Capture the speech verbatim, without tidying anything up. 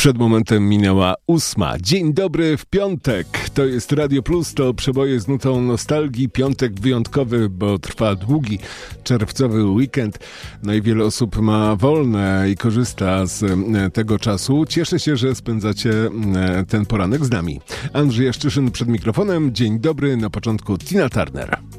Przed momentem minęła ósma. Dzień dobry w piątek. To jest Radio Plus, to przeboje z nutą nostalgii. Piątek wyjątkowy, bo trwa długi czerwcowy weekend. No i wiele osób ma wolne i korzysta z tego czasu. Cieszę się, że spędzacie ten poranek z nami. Andrzej Jaszczyszyn przed mikrofonem. Dzień dobry, na początku Tina Turner.